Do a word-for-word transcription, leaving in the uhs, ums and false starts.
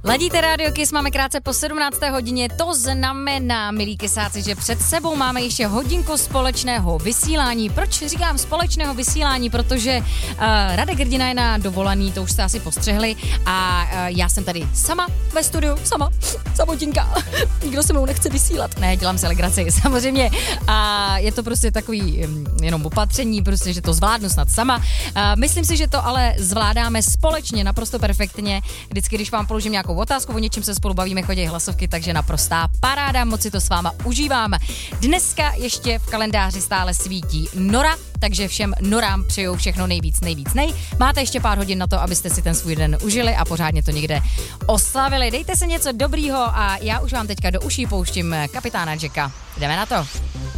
Ladíte Radio Kiss, máme krátce po sedmnácté hodině, to znamená, milí kysáci, že před sebou máme ještě hodinku společného vysílání. Proč říkám společného vysílání? Protože uh, Radek Hrdina je na dovolený, to už jste asi postřehli, a uh, já jsem tady sama ve studiu, sama, samotinka, nikdo se mnou nechce vysílat. Ne, dělám si legraci, samozřejmě, a je to prostě takový um, jenom opatření, prostě, že to zvládnu snad sama. Uh, myslím si, že to ale zvládáme společně, naprosto perfektně. Vždycky, když vám položím nějakou otázku, o něčem se spolu bavíme, chodí hlasovky, takže naprostá paráda, moc si to s váma užívám. Dneska ještě v kalendáři stále svítí Nora, takže všem Norám přeju všechno nejvíc, nejvíc nej. Máte ještě pár hodin na to, abyste si ten svůj den užili a pořádně to někde oslavili. Dejte se něco dobrýho a já už vám teďka do uší pouštím kapitána Jacka. Jdeme na to.